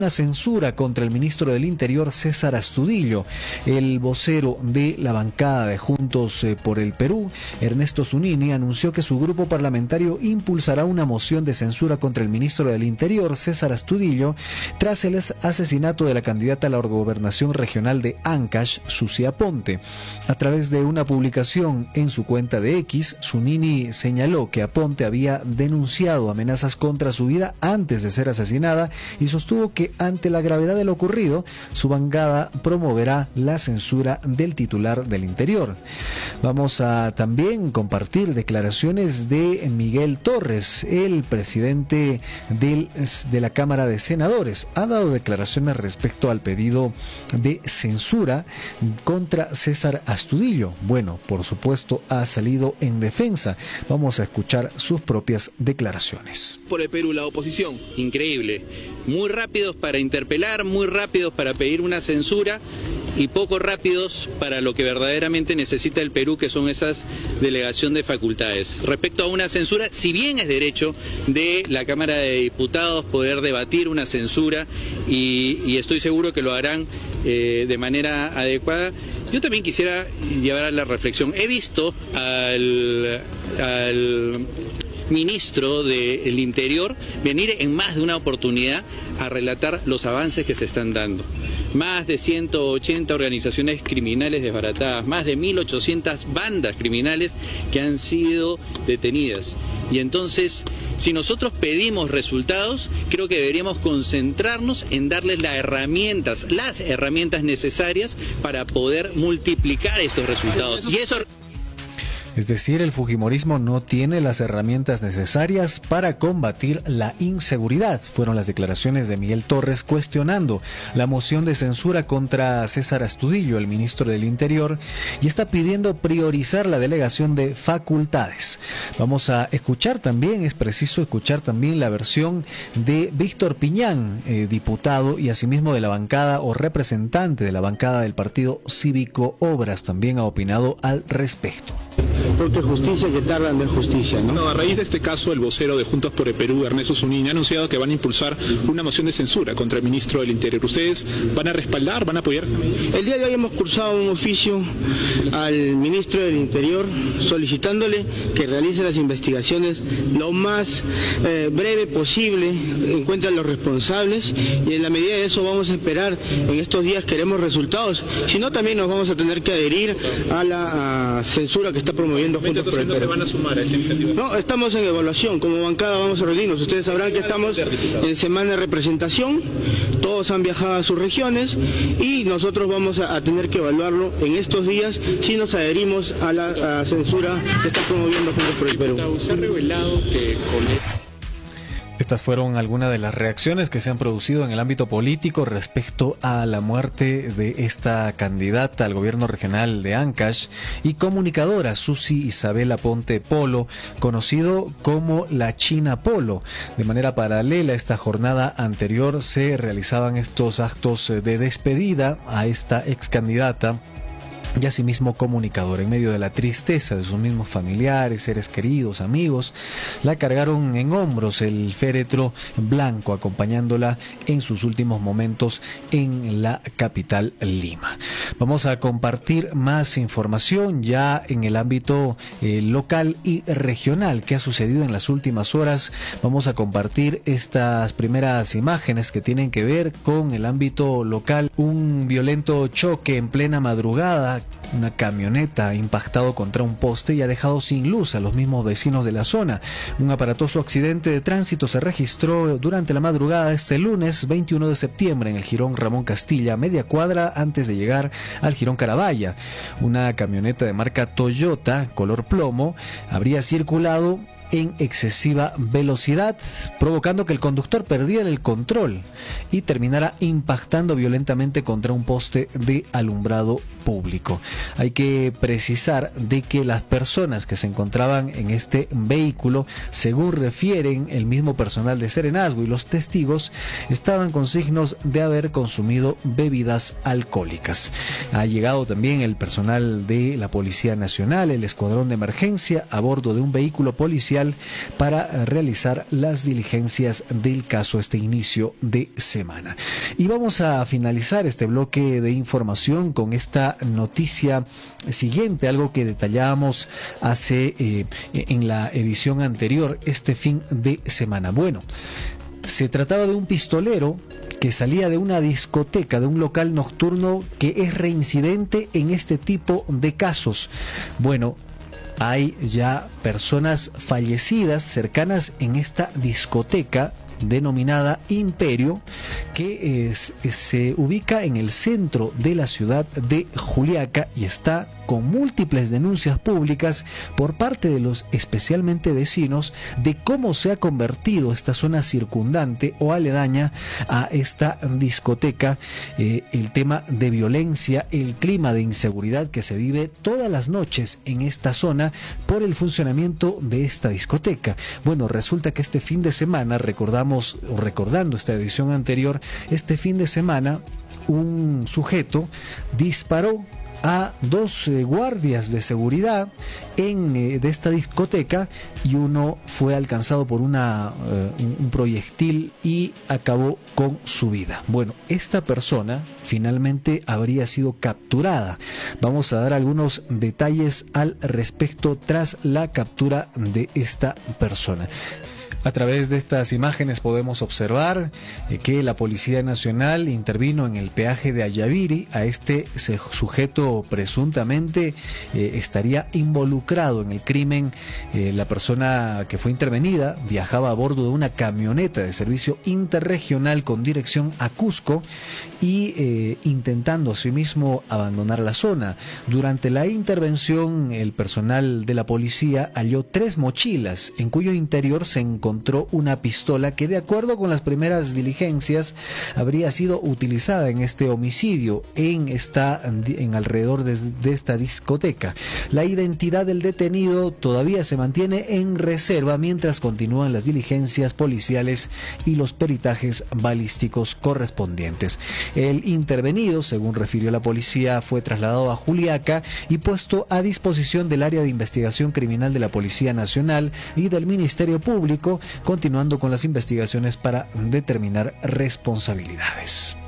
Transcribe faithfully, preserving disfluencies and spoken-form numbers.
Una censura contra el ministro del Interior, César Astudillo. El vocero de la bancada de Juntos por el Perú, Ernesto Zunini, anunció que su grupo parlamentario impulsará una moción de censura contra el ministro del Interior, César Astudillo, tras el asesinato de la candidata a la gobernación regional de Ancash, Susi Aponte. A través de una publicación en su cuenta de X, Zunini señaló que Aponte había denunciado amenazas contra su vida antes de ser asesinada y sostuvo que ante la gravedad de lo ocurrido, su bancada promoverá la censura del titular del Interior. Vamos a también compartir declaraciones de Miguel Torres, el presidente del, de la Cámara de Senadores. Ha dado declaraciones respecto al pedido de censura contra César Astudillo. Bueno, por supuesto, ha salido en defensa. Vamos a escuchar sus propias declaraciones. Por el Perú, la oposición. Increíble. Muy rápidos para interpelar, muy rápidos para pedir una censura y poco rápidos para lo que verdaderamente necesita el Perú, que son esas delegación de facultades. Respecto a una censura, si bien es derecho de la Cámara de Diputados poder debatir una censura y, y estoy seguro que lo harán eh, de manera adecuada, yo también quisiera llevar a la reflexión. He visto al... al ministro del Interior venir en más de una oportunidad a relatar los avances que se están dando. Más de ciento ochenta organizaciones criminales desbaratadas, más de mil ochocientas bandas criminales que han sido detenidas. Y entonces, si nosotros pedimos resultados, creo que deberíamos concentrarnos en darles las herramientas, las herramientas necesarias para poder multiplicar estos resultados. Y eso... Es decir, el fujimorismo no tiene las herramientas necesarias para combatir la inseguridad. Fueron las declaraciones de Miguel Torres cuestionando la moción de censura contra César Astudillo, el ministro del Interior, y está pidiendo priorizar la delegación de facultades. Vamos a escuchar también, es preciso escuchar también la versión de Víctor Piñán, eh, diputado y asimismo de la bancada o representante de la bancada del Partido Cívico Obras, también ha opinado al respecto. Porque justicia que tarda no es justicia, ¿no? No, a raíz de este caso, el vocero de Juntos por el Perú, Ernesto Zunini, ha anunciado que van a impulsar una moción de censura contra el ministro del Interior. ¿Ustedes van a respaldar, van a apoyar esta medida? El día de hoy hemos cursado un oficio al ministro del Interior solicitándole que realice las investigaciones lo más eh, breve posible, encuentren los responsables y en la medida de eso vamos a esperar. En estos días queremos resultados, si no también nos vamos a tener que adherir a la a censura que está promoviendo Juntos por el Perú. ¿No se van a sumar a esta iniciativa? No, estamos en evaluación, como bancada vamos a reunirnos. Ustedes sabrán que estamos en semana de representación, todos han viajado a sus regiones y nosotros vamos a, a tener que evaluarlo en estos días si nos adherimos a la a censura que está promoviendo Juntos por el Perú. Se ha revelado que con... Estas fueron algunas de las reacciones que se han producido en el ámbito político respecto a la muerte de esta candidata al gobierno regional de Ancash y comunicadora Susi Isabel Aponte Polo, conocido como la China Polo. De manera paralela a esta jornada anterior se realizaban estos actos de despedida a esta ex candidata y asimismo comunicador. En medio de la tristeza de sus mismos familiares, seres queridos, amigos, la cargaron en hombros el féretro blanco, acompañándola en sus últimos momentos en la capital Lima. Vamos a compartir más información ya en el ámbito eh, local y regional. ¿Qué ha sucedido en las últimas horas? Vamos a compartir estas primeras imágenes que tienen que ver con el ámbito local. Un violento choque en plena madrugada. Una camioneta ha impactado contra un poste y ha dejado sin luz a los mismos vecinos de la zona. Un aparatoso accidente de tránsito se registró durante la madrugada de este lunes veintiuno de septiembre en el jirón Ramón Castilla, media cuadra antes de llegar al jirón Carabaya. Una camioneta de marca Toyota, color plomo, habría circulado en excesiva velocidad, provocando que el conductor perdiera el control y terminara impactando violentamente contra un poste de alumbrado público. Hay que precisar de que las personas que se encontraban en este vehículo, según refieren el mismo personal de Serenazgo y los testigos, estaban con signos de haber consumido bebidas alcohólicas. Ha llegado también el personal de la Policía Nacional, el escuadrón de emergencia, a bordo de un vehículo policial policial para realizar las diligencias del caso este inicio de semana. Y vamos a finalizar este bloque de información con esta noticia siguiente, algo que detallábamos hace eh, en la edición anterior, este fin de semana. Bueno, se trataba de un pistolero que salía de una discoteca, de un local nocturno que es reincidente en este tipo de casos. Bueno, hay ya personas fallecidas cercanas en esta discoteca denominada Imperio, que es, se ubica en el centro de la ciudad de Juliaca y está con múltiples denuncias públicas por parte de los especialmente vecinos de cómo se ha convertido esta zona circundante o aledaña a esta discoteca, eh, el tema de violencia, el clima de inseguridad que se vive todas las noches en esta zona por el funcionamiento de esta discoteca. Bueno, resulta que este fin de semana, recordamos, o recordando esta edición anterior, este fin de semana un sujeto disparó a dos eh, guardias de seguridad en, eh, de esta discoteca, y uno fue alcanzado por una, eh, un, un proyectil y acabó con su vida. Bueno, esta persona finalmente habría sido capturada. Vamos a dar algunos detalles al respecto tras la captura de esta persona. A través de estas imágenes podemos observar eh, que la Policía Nacional intervino en el peaje de Ayaviri. A este sujeto presuntamente eh, estaría involucrado en el crimen. Eh, la persona que fue intervenida viajaba a bordo de una camioneta de servicio interregional con dirección a Cusco y eh, intentando asimismo abandonar la zona. Durante la intervención, el personal de la policía halló tres mochilas en cuyo interior se encontró encontró una pistola que, de acuerdo con las primeras diligencias, habría sido utilizada en este homicidio en esta en alrededor de, de esta discoteca. La identidad del detenido todavía se mantiene en reserva mientras continúan las diligencias policiales y los peritajes balísticos correspondientes. El intervenido, según refirió la policía, fue trasladado a Juliaca y puesto a disposición del área de investigación criminal de la Policía Nacional y del Ministerio Público, continuando con las investigaciones para determinar responsabilidades.